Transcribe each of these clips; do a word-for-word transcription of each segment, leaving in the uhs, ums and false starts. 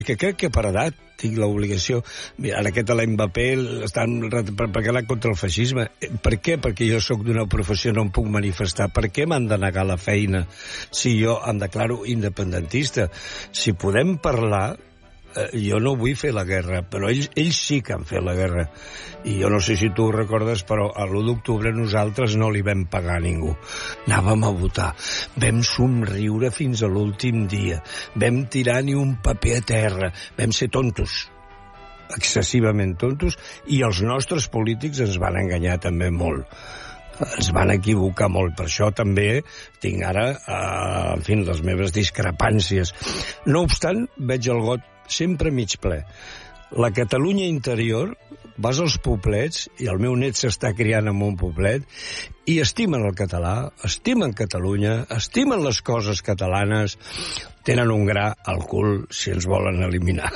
que crec que per edat tinc l'obligació. Mira, ara aquest a l'Mbappé estan perquè l'ha contra el feixisme. Per què? Perquè jo sóc d'una professió, no em puc manifestar. Per què m'han de negar la feina si jo em declaro independentista? Si podem parlar, eh, jo no vull fer la guerra, però ells, ells sí que han fet la guerra. I jo no sé si tu ho recordes, però a l'u d'octubre nosaltres no li vam pagar a ningú. Anàvem a votar. Vam somriure fins a l'últim dia. Vam tirar ni un paper a terra. Vam ser tontos, excessivament tontos, i els nostres polítics ens van enganyar també molt. Ens van equivocar molt. Per això també tinc ara, eh, en fi, les meves discrepàncies. No obstant, veig el got sempre mig ple. La Catalunya interior, vas als poblets, i el meu net s'està criant en un poblet, i estimen el català, estimen Catalunya, estimen les coses catalanes, tenen un gra al cul si ens volen eliminar.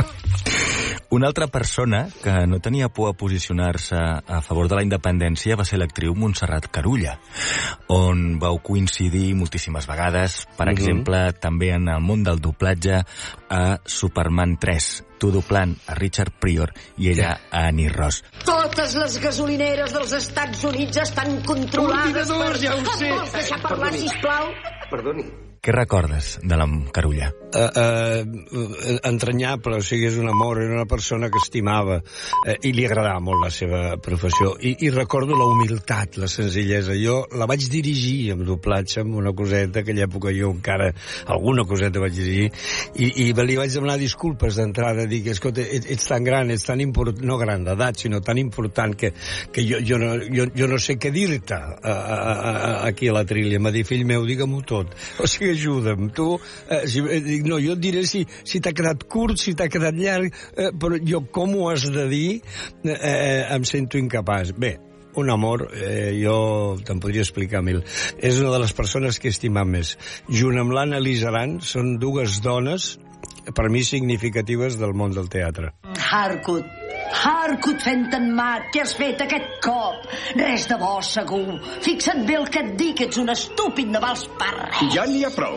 Una altra persona que no tenia por a posicionar-se a favor de la independència va ser l'actriu Montserrat Carulla, on vau coincidir moltíssimes vegades, per uh-huh. exemple, també en el món del doblatge a Superman tres, tu doblant a Richard Pryor i ella a Annie Ross. Totes les gasolineres dels Estats Units estan controlades per... ja ho sé. Vols deixar parlar, sisplau? Perdoni. Què recordes de la Carulla? Uh, uh, entranyable, o sigui, és un amor, era una persona que estimava, uh, i li agradava molt la seva professió. I, i recordo la humilitat, la senzillesa. Jo la vaig dirigir amb doblatge, amb una coseta, aquella època jo encara alguna coseta vaig dirigir, i, i li vaig demanar disculpes d'entrada, dir que, escolta, ets, ets tan gran, ets tan important, no gran d'edat, sinó tan important que, que jo, jo, no, jo, jo no sé què dir-te a, a, a, aquí a la Trília. M'ha dit, fill meu, digue-m'ho tot. O sigui, ajuda'm. Tu, eh, si, eh, no, jo et diré si, si t'ha quedat curt, si t'ha quedat llarg, eh, però jo com ho has de dir eh, em sento incapaç. Bé, un amor, eh, jo te'n podria explicar mil. És una de les persones que he estimat més. Junt amb l'Anna Lizaran són dues dones, per mi, significatives del món del teatre. Harcourt, Harcourt fent en mat, què has fet aquest cop? Res de bo, segur. Fixa't bé el que et dic, ets un estúpid, no vals per res. Ja n'hi ha prou.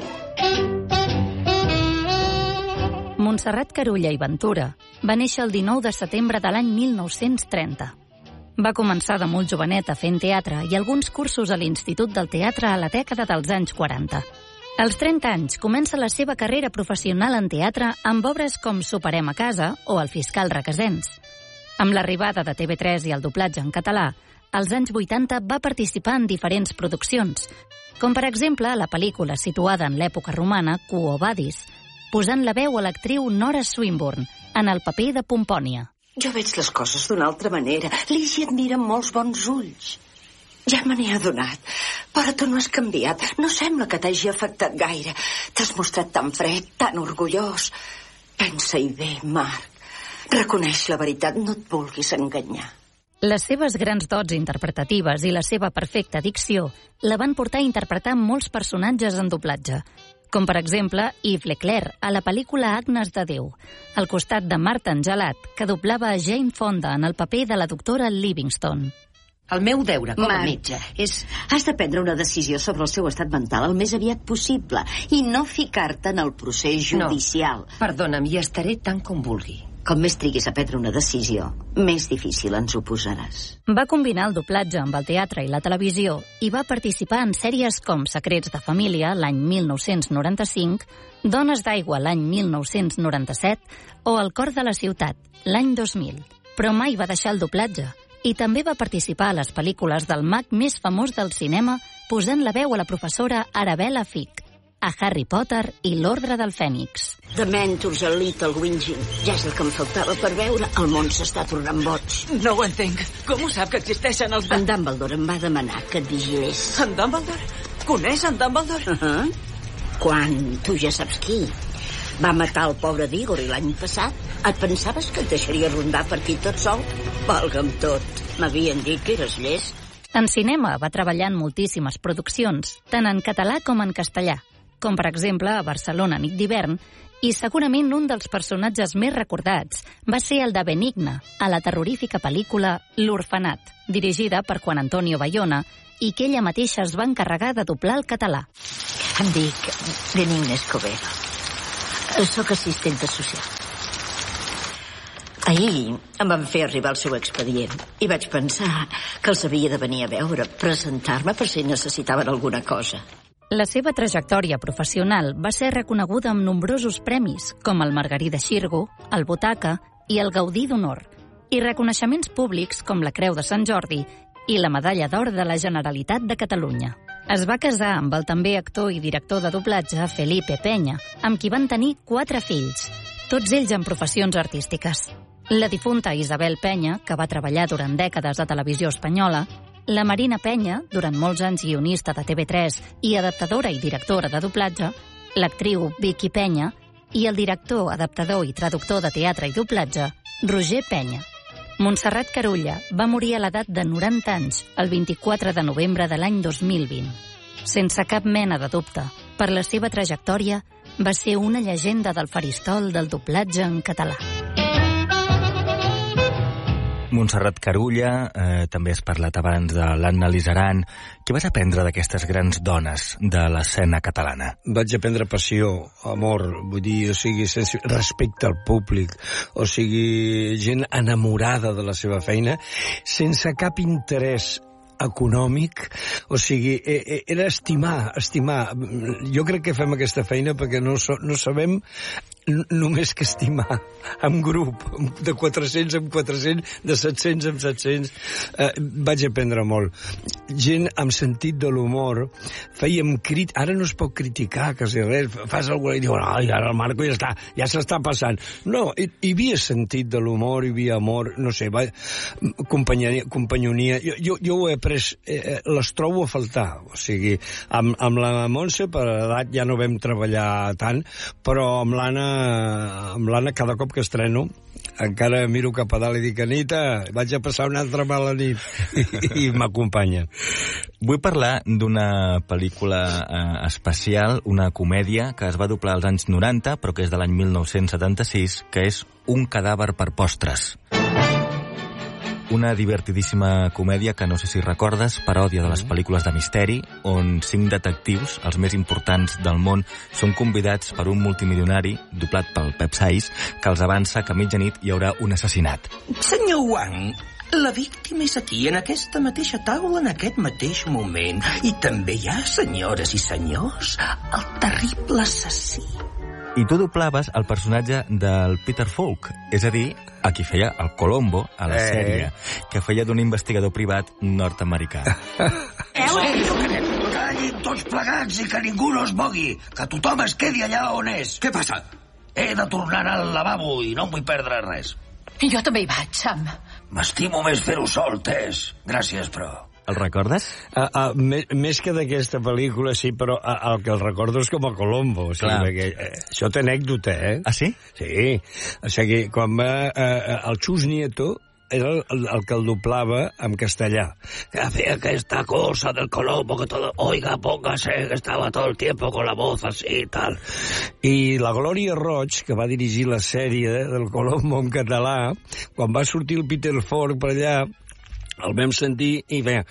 Montserrat Carulla i Ventura va néixer el dinou de setembre de l'any mil nou-cents trenta. Va començar de molt joveneta fent teatre i alguns cursos a l'Institut del Teatre a la dècada dels anys quaranta. Als trenta anys comença la seva carrera professional en teatre amb obres com Soparem a casa o El fiscal Requesens. Amb l'arribada de T V tres i el doblatge en català, als anys vuitanta va participar en diferents produccions, com per exemple la pel·lícula situada en l'època romana Quo Vadis, posant la veu a l'actriu Nora Swinburne en el paper de Pompònia. Jo veig les coses d'una altra manera. Lígia et mira amb molts bons ulls. Ja me n'he adonat, però tu no has canviat. No sembla que t'hagi afectat gaire. T'has mostrat tan fred, tan orgullós. Pensa-hi bé, Marc. Reconeix la veritat, no et vulguis enganyar. Les seves grans dots interpretatives i la seva perfecta dicció la van portar a interpretar molts personatges en doblatge, com per exemple Yves Leclerc a la pel·lícula Agnes de Déu, al costat de Marta Angelat, que doblava a Jane Fonda en el paper de la doctora Livingstone. El meu deure com a Marc, metge és... Has de prendre una decisió sobre el seu estat mental el més aviat possible i no ficar-te en el procés judicial. No, perdona'm, hi estaré tant com vulgui. Com més triguis a prendre una decisió, més difícil ens ho posaràs. Va combinar el doblatge amb el teatre i la televisió i va participar en sèries com Secrets de família, l'any mil nou-cents noranta-cinc, Dones d'aigua, l'any mil nou-cents noranta-set, o El cor de la ciutat, l'any dos mil. Però mai va deixar el doblatge i també va participar a les pel·lícules del mag més famós del cinema posant la veu a la professora Arabella Fick, a Harry Potter i l'Ordre del Fènix. Dementors a Little Whinging. Ja és el que em faltava per veure. El món s'està tornant boig. No ho entenc. Com ho sap que existeixen els... En Dumbledore em va demanar que et vigilés. En Dumbledore? Coneix en Dumbledore? Uh -huh. Quan? Tu ja saps qui. Va matar el pobre Diggory l'any passat. Et pensaves que et deixaria rondar per aquí tot sol? Valga'm tot. M'havien dit que eres llest. En cinema va treballar en moltíssimes produccions, tant en català com en castellà, com per exemple a Barcelona nit d'hivern, i segurament un dels personatges més recordats va ser el de Benigna, a la terrorífica pel·lícula L'Orfenat, dirigida per Juan Antonio Bayona, i que ella mateixa es va encarregar de doblar al català. Em dic Benigna Escobedo. Soc assistenta social. Ahir em van fer arribar el seu expedient i vaig pensar que els havia de venir a veure, presentar-me per si necessitaven alguna cosa. La seva trajectòria professional va ser reconeguda amb nombrosos premis, com el Margarida Xirgo, el Butaca i el Gaudí d'Honor, i reconeixements públics com la Creu de Sant Jordi i la Medalla d'Or de la Generalitat de Catalunya. Es va casar amb el també actor i director de doblatge Felipe Peña, amb qui van tenir quatre fills, tots ells en professions artístiques. La difunta Isabel Peña, que va treballar durant dècades a Televisió Espanyola, la Marina Peña, durant molts anys guionista de T V tres i adaptadora i directora de doblatge, l'actriu Vicky Peña i el director, adaptador i traductor de teatre i doblatge, Roger Peña. Montserrat Carulla va morir a l'edat de noranta anys, el vint-i-quatre de novembre de l'any dos mil vint. Sense cap mena de dubte, per la seva trajectòria, va ser una llegenda del faristol del doblatge en català. Montserrat Carulla, eh, també has parlat abans de l'Anna Lizaran. Què vas aprendre d'aquestes grans dones de l'escena catalana? Vaig aprendre passió, amor, vull dir, o sigui, sense respecte al públic, o sigui, gent enamorada de la seva feina, sense cap interès econòmic, o sigui, era estimar, estimar. Jo crec que fem aquesta feina perquè no, so, no sabem només que estimar, en grup, de quatre-cents en quatre-cents, de set-cents en set-cents. Eh, vaig aprendre molt. Gent amb sentit de l'humor, fèiem crit... Ara no es pot criticar, quasi res. Fas alguna i diu, ai, ara el Marco ja està, ja s'està passant. No, hi, hi havia sentit de l'humor, hi havia amor, no sé, va, companyonia. companyonia. Jo, jo, jo ho he après, eh, les trobo a faltar. O sigui, amb, amb la Montse, per edat, ja no vam treballar tant, però amb l'Anna amb l'Anna cada cop que estreno encara miro cap a dalt i dic, Anita, vaig a passar una altra mala nit, i, i m'acompanya. Vull parlar d'una pel·lícula eh, especial, una comèdia que es va doblar als anys noranta, però que és de l'any mil nou-cents setanta-sis, que és Un cadàver per postres. Una divertidíssima comèdia que no sé si recordes, paròdia de les pel·lícules de misteri, on cinc detectius, els més importants del món, són convidats per un multimilionari, doblat pel Pep Sais, que els avança que a mitjanit hi haurà un assassinat. Senyor Wang, la víctima és aquí, en aquesta mateixa taula, en aquest mateix moment. I també hi ha, senyores i senyors, el terrible assassí. I tu doblaves el personatge del Peter Falk, és a dir, a qui feia el Colombo a la eh. sèrie, que feia d'un investigador privat nord-americà. És millor que anem callin tots plegats i que ningú no es mogui, que tothom es quedi allà on és. Què passa? He de tornar al lavabo i no em vull perdre res. Jo també hi vaig, Sam. M'estimo més fer-ho sol, Tess. Gràcies, però... El recordes? Uh, uh, més, més que d'aquesta pel·lícula, sí, però uh, el que el recordo és com a Colombo. O sigui, perquè, uh, això té anècdota, eh? Ah, sí? Sí. O sigui, quan va... Uh, el Chus Nieto era el, el, el que el doblava en castellà. Que hacía aquesta cosa del Colombo, que todo... Oiga, póngase, que estaba todo el tiempo con la voz así y tal. I la Glòria Roig, que va dirigir la sèrie del Colombo en català, quan va sortir el Peter Falk per allà, el vam sentir i feia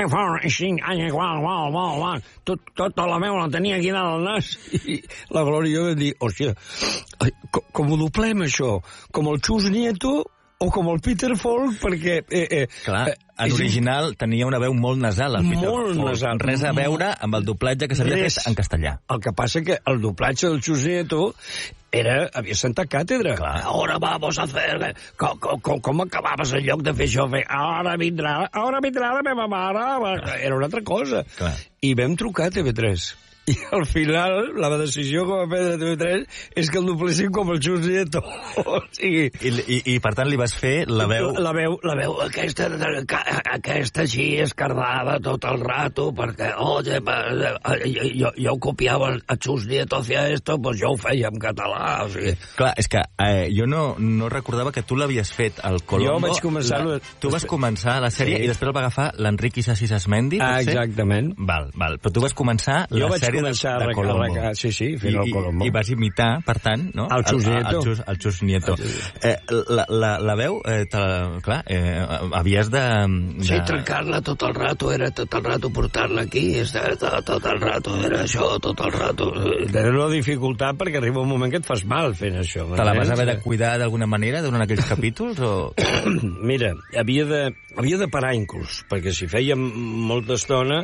tot, tota la veu la tenia aquí dalt al nas, i la Glòria va dir, hòstia, com, com ho doblem això? Com el Chus Nieto o com el Peter Falk? Perquè eh, eh, clar, en original tenia una veu molt nasal, el Peter molt Falk. Nasal. Res a veure amb el doblatge que s'havia fet en castellà. El que passa que el doblatge del Chus Nieto era, havia sentat càtedra. Clar. Ahora vamos a hacer... Com, com, com acabaves en lloc de fer això? Fer, ara vindrà, ara vindrà la meva mare. Era una altra cosa. Clar. I vam trucar a T V tres. I al final, la decisió que va prendre T V tres és que el doblessin com el Chus Nieto. O sigui... I, i, I, per tant, li vas fer la veu... La veu, la veu aquesta, aquesta així escardada tot el rato, perquè, oye, jo, jo copiava el Chus Nieto hacia esto, pues jo ho feia en català, o sigui... Clar, és que eh, jo no, no recordava que tu l'havies fet, el Colombo. Jo vaig començar... La, tu vas començar la sèrie, sí, i després el va agafar l'Enric Isasis Esmendi, ah, exactament. Val, val. Però tu vas començar jo la sèrie començar de, de a Colombo. arreglar... Sí, sí, fent I, el Colombo. I, I vas imitar, per tant, no? El Xus Nieto. El, el, el, el Xus Nieto. Eh, la, la, la veu, eh, te, clar, eh, havies de... de... Sí, trencar-la tot el rato, era tot el rato portar-la aquí, tot, tot el rato, era això, tot el rato. Era una dificultat perquè arriba un moment que et fas mal fent això. Te la vas haver de cuidar d'alguna manera durant aquells capítols? O... Mira, havia de, havia de parar inclús, perquè si fèiem molta estona,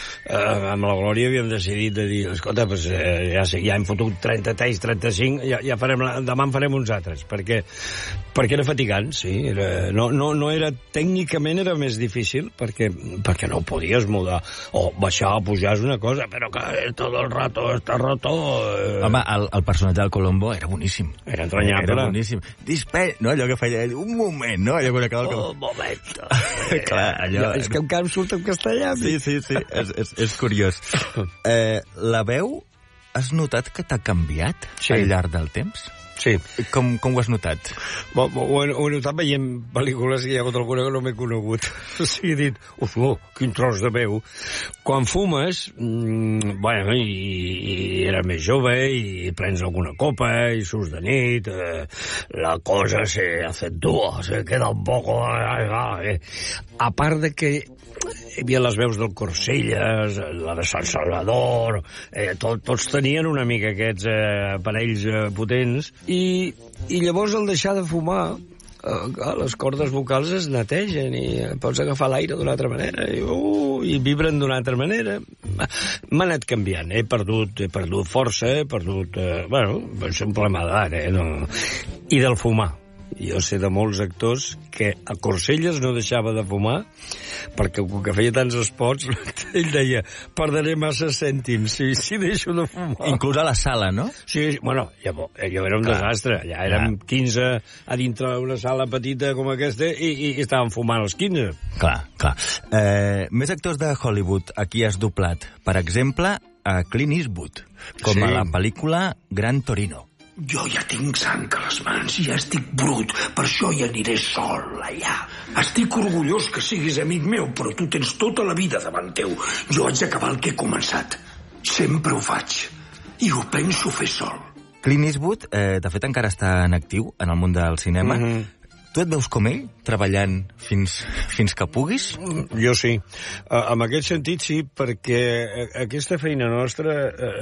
eh, amb la Glòria havíem decidit de dir, escolta, pues, eh, ja sé, ja hem fotut trenta talls, trenta-cinc, ja, ja farem, la, demà en farem uns altres, perquè, perquè era fatigant, sí. Era, no, no, no era, tècnicament era més difícil, perquè, perquè no ho podies mudar, o baixar o pujar és una cosa, però que tot el rato està roto... Eh... Home, el, el personatge del Colombo era boníssim. Era entranyable. Era boníssim. Dispe... No, allò que feia ell, un moment, no? Allò que acaba... Oh, un moment. Clar, allò... És que encara em surt en castellà. Sí, sí, sí, és, és, és curiós. Eh, la veu, has notat que t'ha canviat sí. al llarg del temps? Sí. Com, com ho has notat? Bo, bo, ho, he, ho he notat veient pel·lícules que hi ha hagut alguna que no m'he conegut. O sigui, he dit, oh, quin tros de veu. Quan fumes, mmm, bueno, i, i era més jove, i prens alguna copa, i surts de nit, eh, la cosa se acentúa, se queda un poco... Eh. A part de que hi havia les veus del Corselles, la de Sant Salvador, eh, tot, tots tenien una mica aquests eh, aparells eh, potents, i, i llavors al deixar de fumar, eh, les cordes vocals es netegen i pots agafar l'aire d'una altra manera i, uh, i vibren d'una altra manera. M'ha anat canviant, he perdut, he perdut força, he perdut... Eh, bueno, és un problema d'edat, eh? No. I del fumar. Jo sé de molts actors que a Corselles no deixava de fumar perquè com que feia tants espots ell deia, perderé massa cèntims si, si deixo de fumar. Inclús a la sala, no? Sí, bueno, llavors, jo era un clar, desastre. Ja érem clar. quinze a dintre d'una sala petita com aquesta i, i, i estàvem fumant els quinze. Clar, clar. Eh, més actors de Hollywood aquí has doblat. Per exemple, a Clint Eastwood, com sí. a la pel·lícula Gran Torino. Jo ja tinc sang a les mans i ja estic brut, per això hi aniré sol allà. Estic orgullós que siguis amic meu, però tu tens tota la vida davant teu. Jo haig d'acabar el que he començat. Sempre ho faig. I ho penso fer sol. Clint Eastwood, eh, de fet, encara està en actiu en el món del cinema. Mm-hmm. Tu et veus com ell, treballant fins, fins que puguis? Jo sí. Uh, en aquest sentit sí, perquè aquesta feina nostra,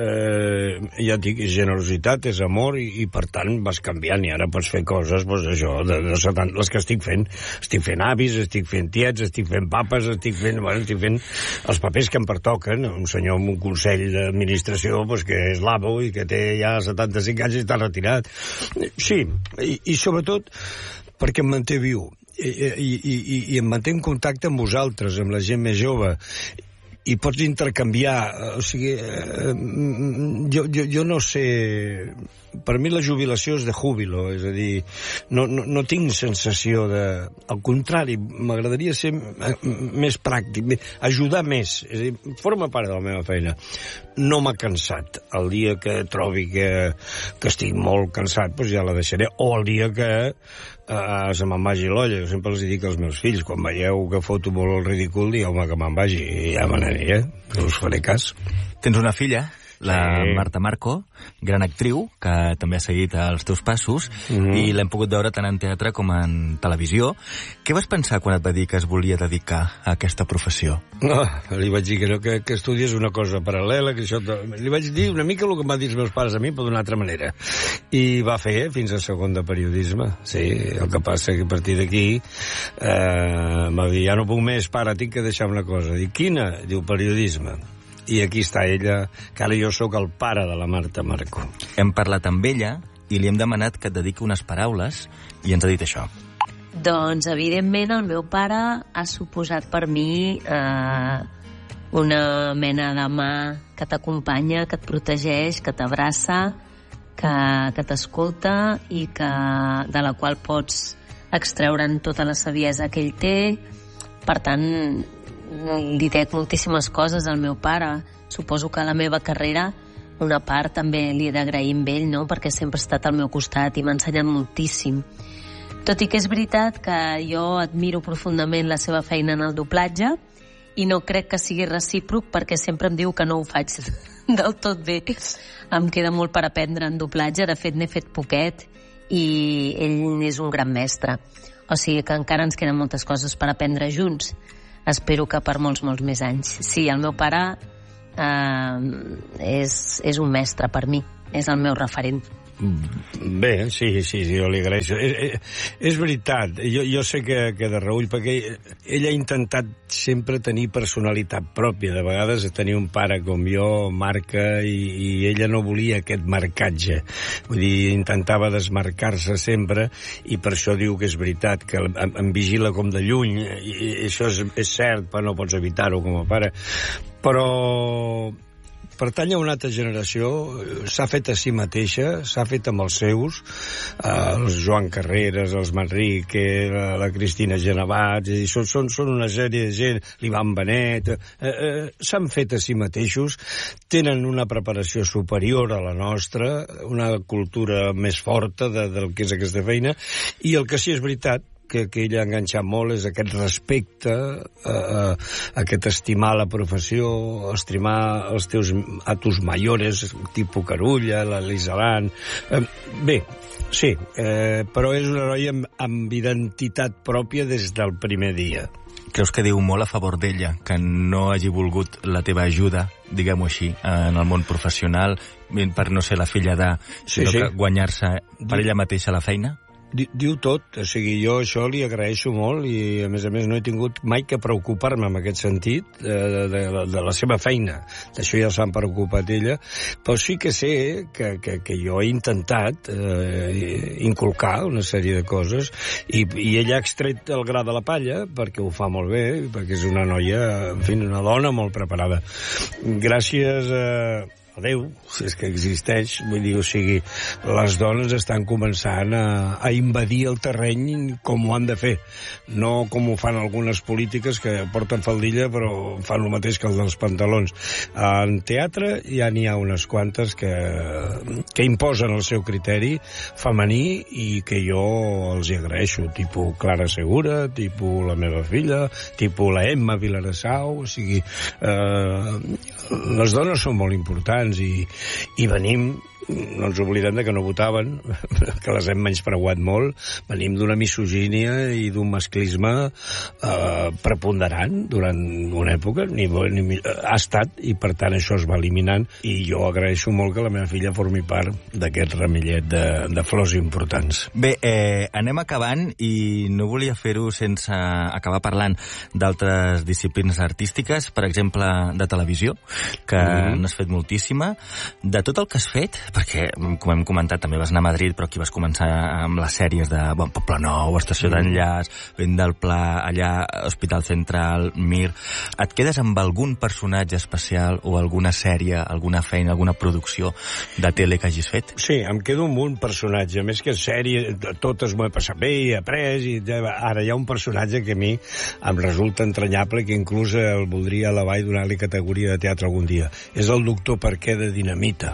eh, ja et dic, és generositat, és amor, i, i per tant vas canviant, i ara pots fer coses, doncs això, de, de setanta, les que estic fent. Estic fent avis, estic fent tiets, estic fent papes, estic fent, bueno, estic fent els papers que em pertoquen. Un senyor amb un consell d'administració doncs, que és l'amo i que té ja setanta-cinc anys i està retirat. Sí, i, i sobretot perquè em manté viu i, i, i, i em manté en contacte amb vosaltres, amb la gent més jove, i pots intercanviar. O sigui, eh, jo, jo, jo no sé... Per mi la jubilació és de júbilo, és a dir, no, no, no tinc sensació de... Al contrari, m'agradaria ser més pràctic, ajudar més, és a dir, forma part de la meva feina. No m'ha cansat. El dia que trobi que, que estic molt cansat, doncs ja la deixaré, o el dia que uh, se me'n vagi l'olla. Jo sempre els dic als meus fills, quan veieu que foto molt el ridícul, digueu-me que me'n vagi, i ja me n'aniré, no us faré cas. Tens una filla, la sí. Marta Marco, gran actriu, que també ha seguit els teus passos, mm-hmm. i l'hem pogut veure tant en teatre com en televisió. Què vas pensar quan et va dir que es volia dedicar a aquesta professió? No, li vaig dir que, no, que, que estudies una cosa paral·lela, que això... Li vaig dir una mica el que em van dir els meus pares a mi, però d'una altra manera. I va fer fins a segon de periodisme. Sí, el que passa que a partir d'aquí eh, va dir, ja no puc més, pare, tinc que deixar una cosa. Dic, quina? Diu, periodisme. I aquí està ella, que ara jo sóc el pare de la Marta Marco. Hem parlat amb ella i li hem demanat que et dediqui unes paraules i ens ha dit això. Doncs, evidentment, el meu pare ha suposat per mi eh, una mena de mà que t'acompanya, que et protegeix, que t'abraça, que, que t'escolta i que, de la qual pots extreure'n tota la saviesa que ell té. Per tant, li dec moltíssimes coses al meu pare. Suposo que a la meva carrera una part també li he d'agrair amb ell, no? Perquè sempre ha estat al meu costat i m'ha ensenyat moltíssim. Tot i que és veritat que jo admiro profundament la seva feina en el doblatge i no crec que sigui recíproc, perquè sempre em diu que no ho faig del tot bé. Em queda molt per aprendre en doblatge, de fet n'he fet poquet, i ell és un gran mestre. O sigui que encara ens queden moltes coses per aprendre junts. Espero que per molts, molts més anys. Sí, el meu pare eh, és, és un mestre per mi, és el meu referent. Bé, sí, sí, sí, jo li agraeixo. És, és, és veritat, jo, jo sé que, que de reüll, perquè ell ha intentat sempre tenir personalitat pròpia. De vegades tenir un pare com jo marca i, i ella no volia aquest marcatge. Vull dir, intentava desmarcar-se sempre i per això diu que és veritat, que em, em vigila com de lluny. I, i això és, és cert, però no pots evitar-ho com a pare. Però pertany a una altra generació, s'ha fet a si mateixa, s'ha fet amb els seus, eh, els Joan Carreras, els Manrique, la, la Cristina Genevat, és a dir, són, són, són una sèrie de gent, l'Ivan Benet, eh, eh, s'han fet a si mateixos, tenen una preparació superior a la nostra, una cultura més forta de, del que és aquesta feina, i el que sí és veritat, que, que ell ha enganxat molt és aquest respecte, eh, eh, aquest estimar la professió, estimar els teus atus mayores, tipus Carulla, la Lisalan. Eh, bé, sí, eh, però és una noia amb, amb identitat pròpia des del primer dia. Creus que diu molt a favor d'ella, que no hagi volgut la teva ajuda, diguem-ho així, en el món professional, per no ser la filla de, sí, sinó sí. que guanyar-se per ella mateixa la feina? Diu tot, o sigui, jo això li agraeixo molt i, a més a més, no he tingut mai que preocupar-me en aquest sentit de, de, de la seva feina. D'això ja s'han preocupat ella, però sí que sé que, que, que jo he intentat eh, inculcar una sèrie de coses i, i ella ha extret el gra de la palla perquè ho fa molt bé, perquè és una noia, en fi, una dona molt preparada. Gràcies a... Eh, a Déu, si és que existeix, vull dir, o sigui, les dones estan començant a, a invadir el terreny com ho han de fer, no com ho fan algunes polítiques que porten faldilla però fan el mateix que el dels pantalons. En teatre ja n'hi ha unes quantes que, que imposen el seu criteri femení i que jo els hi agraeixo, tipus Clara Segura, tipus la meva filla, tipus la Emma Vilarassau, o sigui, eh, les dones són molt importants i, i venim, no ens oblidem de que no votaven, que les hem menyspreuat molt, venim d'una misogínia i d'un masclisme eh, preponderant durant una època, ni, ni, ha estat, i per tant això es va eliminant, i jo agraeixo molt que la meva filla formi part d'aquest ramillet de, de flors importants. Bé, eh, anem acabant i no volia fer-ho sense acabar parlant d'altres disciplines artístiques, per exemple, de televisió, que mm. n'has fet moltíssima. De tot el que has fet, perquè, com hem comentat, també vas anar a Madrid, però aquí vas començar amb les sèries de Bon Poble Nou, Estació mm. d'Enllaç, Vent del Pla, allà, Hospital Central, Mir. Et quedes amb algun personatge especial o alguna sèrie, alguna feina, alguna producció de tele que hagis fet? Sí, em quedo amb un personatge, més que sèrie, totes m'ho he passat bé, he après, i ara hi ha un personatge que a mi em resulta entranyable, que inclús el voldria elevar i donar-li categoria de teatre algun dia. És el doctor Perquè de Dinamita.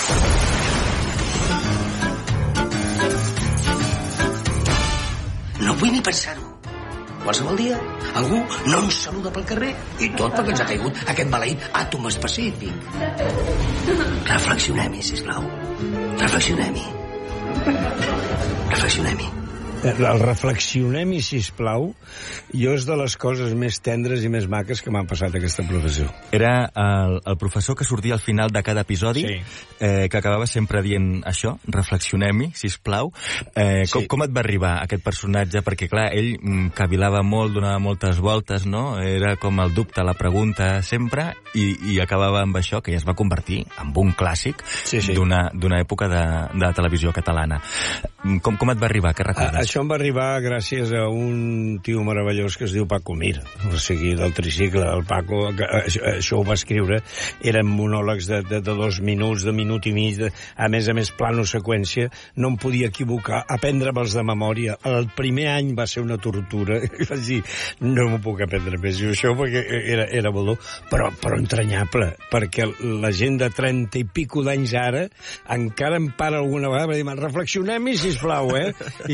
No vull ni pensar-ho. Qualsevol dia, algú no ens saluda pel carrer i tot perquè ens ha caigut aquest maleït àtom específic. Reflexionem-hi, sisplau. Reflexionem-hi. Reflexionem-hi. El reflexionem-hi, sisplau, jo és de les coses més tendres i més maques que m'han passat aquesta professió. Era el, el professor que sortia al final de cada episodi, sí. eh, que acabava sempre dient això, reflexionem-hi, sisplau. Eh, com, sí. com et va arribar aquest personatge? Perquè, clar, ell cavilava molt, donava moltes voltes, no? Era com el dubte, la pregunta sempre, i, i acabava amb això, que ja es va convertir en un clàssic sí, sí. d'una època de, de la televisió catalana. Com, com et va arribar? Què recordes? Això em va arribar gràcies a un tio meravellós que es diu Paco Mir, o sigui, del tricicle. El Paco, que, això, això ho va escriure, eren monòlegs de, de, de dos minuts, de minut i mig, de, a més a més plano seqüència, no em podia equivocar, aprendre-me'ls de memòria. El primer any va ser una tortura, i vaig dir, no m'ho puc aprendre més, i això perquè era, era molt dur, però, però entranyable, perquè la gent de trenta i pico d'anys ara encara em para alguna vegada, va dir, reflexionem-hi, sisplau, eh? I per això,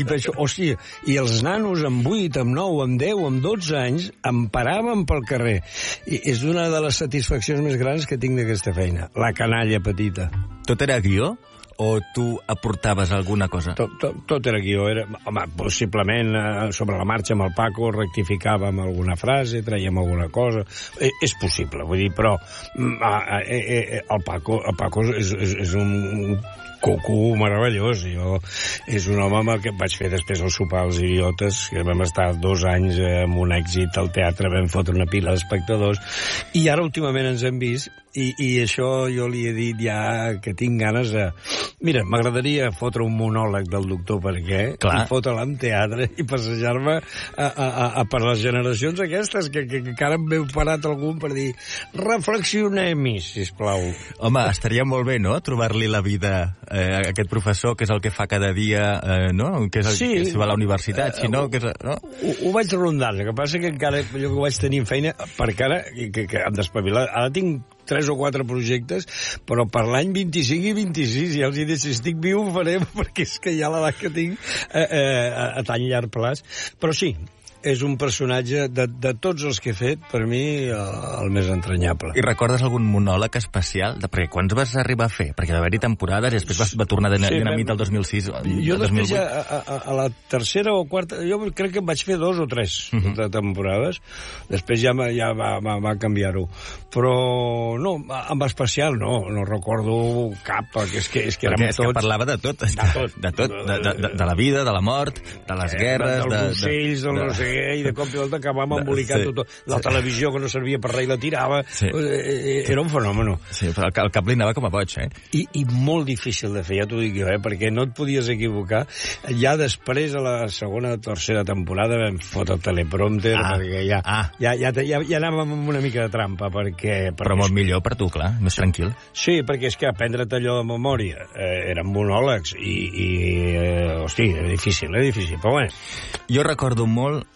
hòstia, i els nanos amb vuit, amb nou, amb deu, amb dotze anys em paraven pel carrer. I és una de les satisfaccions més grans que tinc d'aquesta feina, la canalla petita. Tot era guió? O tu aportaves alguna cosa? Tot, tot, tot era guió. Era, home, possiblement eh, sobre la marxa amb el Paco rectificàvem alguna frase, traiem alguna cosa. Eh, és possible, vull dir, però eh, eh, eh, el Paco, el Paco és, és, és un coco meravellós. Jo, és un home amb el que vaig fer després el sopar als idiotes, que vam estar dos anys amb un èxit al teatre, vam fotre una pila d'espectadors, i ara últimament ens hem vist, i, i això jo li he dit ja que tinc ganes de... Mira, m'agradaria fotre un monòleg del doctor Perquè, Clar. i fotre-la en teatre i passejar-me a, a, a, a per les generacions aquestes, que, que, que encara em veu parat algun per dir reflexionem-hi, sisplau. Home, estaria molt bé, no?, trobar-li la vida eh, a aquest professor, que és el que fa cada dia, eh, no?, que és el sí, que va a la universitat, si no... Que és, no? Ho, ho vaig rondant, el que passa que encara jo que vaig tenir feina, perquè ara que, que em despavilat, ara tinc tres o quatre projectes, però per l'any vint-i-cinc i vint-i-sis, ja els he dit, si estic viu ho farem, perquè és que ja l'edat que tinc eh, eh, a, a tan llarg plaç. Però sí, és un personatge de, de tots els que he fet, per mi, el, el més entranyable. I recordes algun monòleg especial? De, perquè quants vas arribar a fer? Perquè va haver-hi temporades i després vas, va tornar de sí, dinamit el dos mil sis. Jo després ja, a, a, a la tercera o quarta, jo crec que em vaig fer dos o tres uh -huh. de temporades. Després ja, ja va, va, va canviar-ho. Però no, amb especial no, no recordo cap, perquè és que, és que érem és tots... que parlava de tot, de tot, de, tot de, de, de, de la vida, de la mort, de les guerres... De, dels ocells, de, de, de no sé què, i de cop i volta acabàvem embolicat sí, tot. La sí. televisió que no servia per res i la tirava. Sí. Era un fenòmeno. Sí, però el cap li anava com a boig, eh? I, i molt difícil de fer, ja t'ho dic jo, eh? Perquè no et podies equivocar. Ja després, a la segona o tercera temporada, vam fotre el teleprompter, ah. perquè ja, ah. ja, ja, ja, ja anàvem amb una mica de trampa, perquè... perquè però molt millor per tu, clar, més tranquil. Sí, perquè és que aprendre't allò de memòria eh, eren monòlegs i, i eh, hosti, era difícil, era difícil, però bueno. Jo recordo molt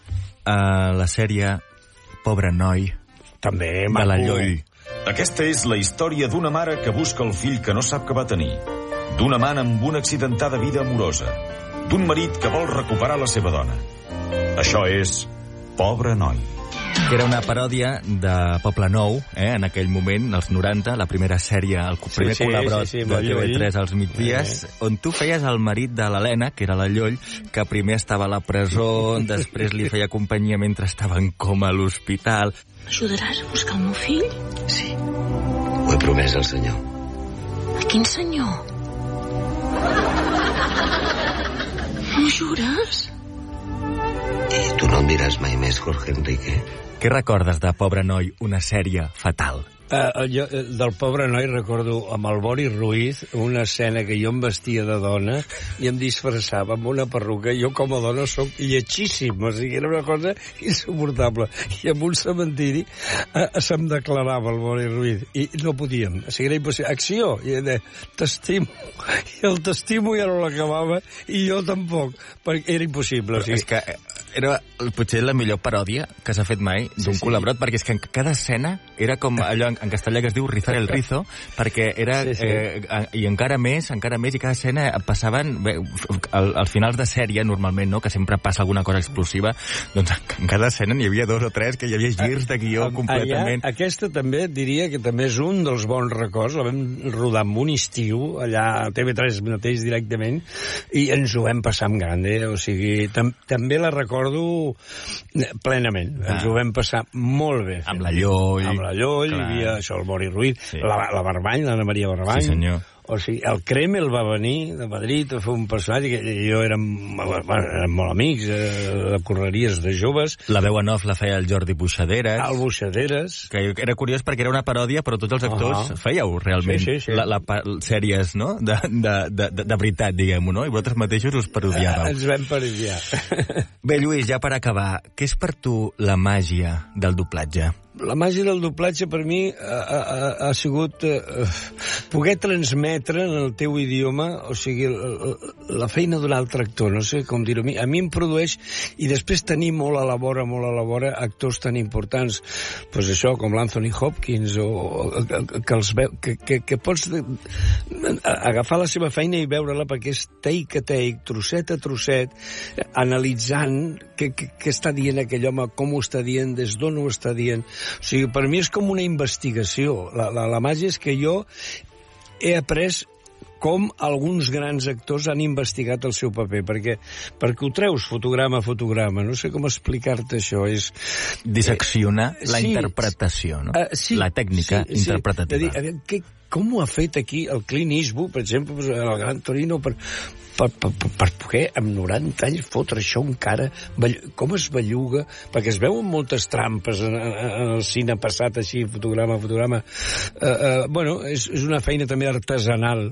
a la sèrie Pobre noi, també, de la Lloll. Aquesta és la història d'una mare que busca el fill que no sap que va tenir, d'un amant amb una accidentada vida amorosa, d'un marit que vol recuperar la seva dona. Això és Pobre noi. Que era una paròdia de Poble Nou, eh, en aquell moment, als noranta, la primera sèrie, el primer sí, sí, col·laborot sí, sí, de T V tres als migdies, eh. on tu feies el marit de l'Helena, que era la Lloll, que primer estava a la presó, després li feia companyia mentre estava en coma a l'hospital. M'ajudaràs a buscar el meu fill? Sí, ho he promès al senyor. A quin senyor? M'ho jures? I tu no em diràs mai més, Jorge Enrique? Què recordes de Pobre noi, una sèrie fatal? Uh, jo, del Pobre noi recordo amb el Boris Ruiz una escena que jo em vestia de dona i em disfressava amb una perruca. Jo com a dona sóc lletxíssim, o sigui, era una cosa insuportable. I en un cementiri uh, se'm declarava el Boris Ruiz i no podíem, o sigui, era impossible. Acció! I de, t'estimo. I el t'estimo ja no l'acabava i jo tampoc, perquè era impossible. O sigui. És que era potser la millor paròdia que s'ha fet mai d'un sí, sí. col·laborat, perquè és que en cada escena era com allò en, en castellà que es diu rizar el rizo, perquè era sí, sí. Eh, i encara més, encara més, i cada escena passaven bé, al, als finals de sèrie normalment, no?, que sempre passa alguna cosa explosiva, doncs en cada escena n'hi havia dos o tres que hi havia girs de guió a, completament. Allà, aquesta també diria que també és un dels bons records, la vam rodar en un estiu allà a T V tres mateix directament i ens ho vam passar amb grande, o sigui, tam també la recordo plenament. Ah. Ens ho vam passar molt bé. Amb la Lloll. Amb la Lloll, hi havia això, el Boris Ruiz, sí. la, la Barbany, l'Anna Maria Barbany. Sí, senyor. O sigui, el Kremel va venir de Madrid a fer un personatge que jo érem, bueno, érem molt amics, eh, de correries de joves. La veu en off la feia el Jordi Buixaderes. El Buixaderes. Que era curiós perquè era una paròdia, però tots els actors uh -huh. fèieu realment sí, sí, sí. La, la, sèries, no?, de, de, de, de, de veritat, diguem-ho, no? I vosaltres mateixos us parodiàveu. Eh, ens vam parodiar. Bé, Lluís, ja per acabar, què és per tu la màgia del doblatge? la màgia del doblatge per mi ha, ha, ha sigut uh, poder transmetre en el teu idioma, o sigui, la, la feina d'un altre actor, no sé com dir-ho. A mi em produeix, i després tenir molt a la vora, molt a la vora, actors tan importants, pues això, com l'Anthony Hopkins, o, o que, els veu, que, que, que pots agafar la seva feina i veure-la perquè és take a take, trosset a trosset, analitzant què, què, què està dient aquell home, com ho està dient, des d'on ho està dient. O sigui, per mi és com una investigació. La, la, la màgia és que jo he après com alguns grans actors han investigat el seu paper, perquè, perquè ho treus fotograma a fotograma. No sé com explicar-te això. És disseccionar eh, la sí, interpretació, no? Uh, sí, la tècnica sí, interpretativa. Sí. A dir, què, com ho ha fet aquí el Clint Eastwood, per exemple, el Gran Torino, per... Per, per, per poder, amb noranta anys, fotre això encara, com es belluga, perquè es veuen moltes trampes en, en, en el cine passat, així, fotograma a fotograma. Uh, uh, bueno, és, és una feina també artesanal.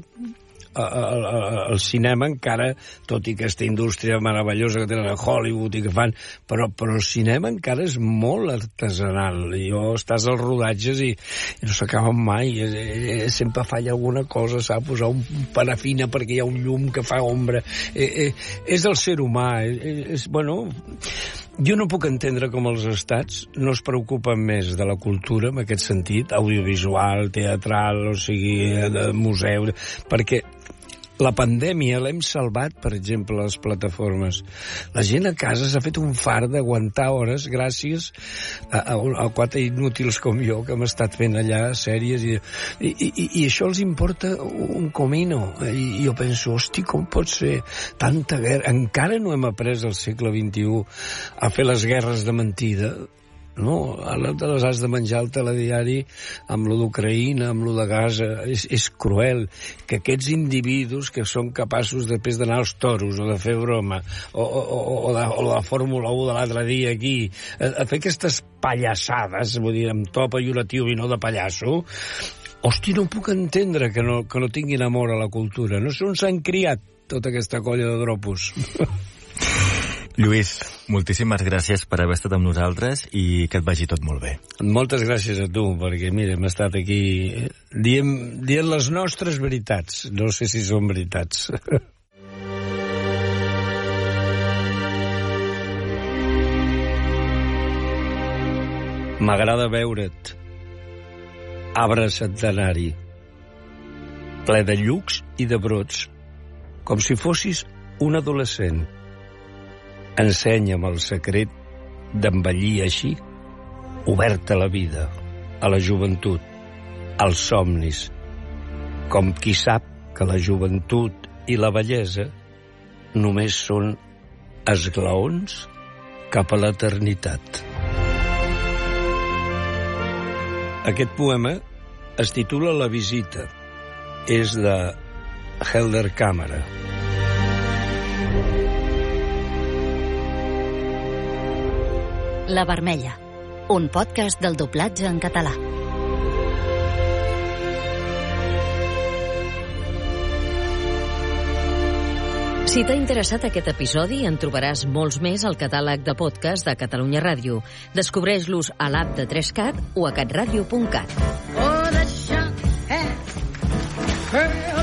El cinema encara, tot i aquesta indústria meravellosa que tenen a Hollywood i que fan, però, però el cinema encara és molt artesanal. I jo estàs als rodatges i, i no s'acaben mai. I, i, sempre falla alguna cosa, s'ha de posar un parafina perquè hi ha un llum que fa ombra. Eh, eh, és el ser humà. Eh, és, bueno... Jo no puc entendre com els estats no es preocupen més de la cultura, en aquest sentit, audiovisual, teatral, o sigui, de museu, perquè la pandèmia l'hem salvat, per exemple, a les plataformes. La gent a casa s'ha fet un far d'aguantar hores gràcies a, a, a quatre inútils com jo que hem estat fent allà sèries i, i, i, i això els importa un comino. I jo penso, hosti, com pot ser tanta guerra? Encara no hem après al segle vint-i-u a fer les guerres de mentida. No, ara te les has de menjar al telediari amb lo d'Ucraïna, amb lo de Gaza. És, és cruel que aquests individus que són capaços després d'anar als toros o de fer broma o, o, o, de, o de la Fórmula u de l'altre dia aquí, a, a fer aquestes pallassades, vull dir, amb to pejoratiu i no de pallasso. Hosti, no puc entendre que no, que no tinguin amor a la cultura. No sé on s'han criat tota aquesta colla de dropos. Lluís, moltíssimes gràcies per haver estat amb nosaltres i que et vagi tot molt bé. Moltes gràcies a tu, perquè, mira, hem estat aquí dient, dient les nostres veritats. No sé si són veritats. M'agrada veure't, arbre centenari, ple de llucs i de brots, com si fossis un adolescent. Ensenya'm el secret d'envellir així, obert a la vida, a la joventut, als somnis, com qui sap que la joventut i la bellesa només són esglaons cap a l'eternitat. Aquest poema es titula La visita. És de Helder Camara. La Vermella, un podcast del doblatge en català. Si t'ha interessat aquest episodi, en trobaràs molts més al catàleg de podcast de Catalunya Ràdio. Descobreix-los a l'app de tres cat o a catradio punt cat.